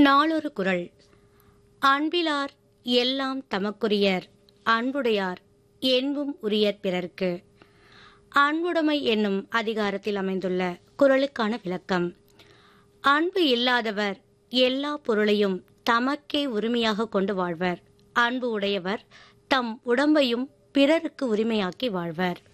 நாளொரு குறள். அன்பிலார் எல்லாம் தமக்குரியர், அன்புடையார் என்பும் உரியர் பிறர்க்கு. அன்புடைமை என்னும் அதிகாரத்தில் அமைந்துள்ள குறளுக்கான விளக்கம். அன்பு இல்லாதவர் எல்லா பொருளையும் தமக்கே உரிமையாக கொண்டு வாழ்வர். அன்பு உடையவர் தம் உடம்பையும் பிறருக்கு உரிமையாக்கி வாழ்வர்.